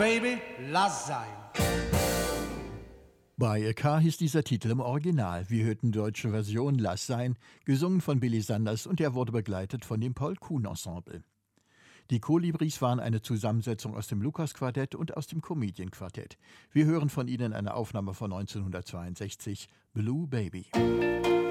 Baby, lass sein. Buy a Car hieß dieser Titel im Original. Wir hörten die deutsche Version Lass sein, gesungen von Billy Sanders, und er wurde begleitet von dem Paul Kuhn Ensemble. Die Kolibris waren eine Zusammensetzung aus dem Lukas-Quartett und aus dem Comedian-Quartett. Wir hören von ihnen eine Aufnahme von 1962, Blue Baby.